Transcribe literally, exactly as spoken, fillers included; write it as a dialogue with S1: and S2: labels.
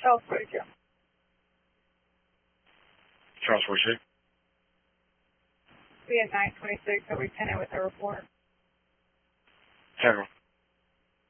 S1: Charles forty-two.
S2: Charles forty-six.
S1: We had nine twenty-six, so we ten with a report.
S2: Ten.